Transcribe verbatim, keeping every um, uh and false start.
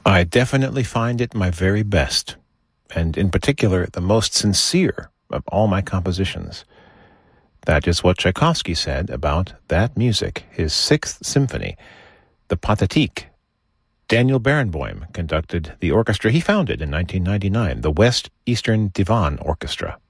I definitely find it my very best, and in particular the most sincere of all my compositions. That is what Tchaikovsky said about that music, his Sixth Symphony, the Pathétique. Daniel Barenboim conducted the orchestra he founded in nineteen ninety-nine, the West Eastern Divan Orchestra.